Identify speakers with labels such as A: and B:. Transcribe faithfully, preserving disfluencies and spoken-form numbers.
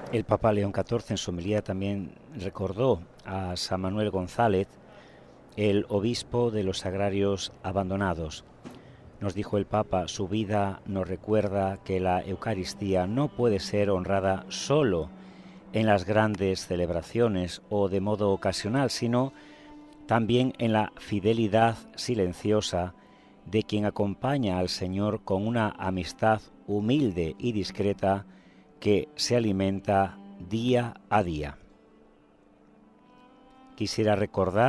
A: El Papa León catorce en su homilía también recordó a San Manuel González, el obispo de los Sagrarios Abandonados. Nos dijo el Papa, su vida nos recuerda que la Eucaristía no puede ser honrada solo en las grandes celebraciones o de modo ocasional, sino también en la fidelidad silenciosa de quien acompaña al Señor con una amistad humilde y discreta que se alimenta día a día. Quisiera recordar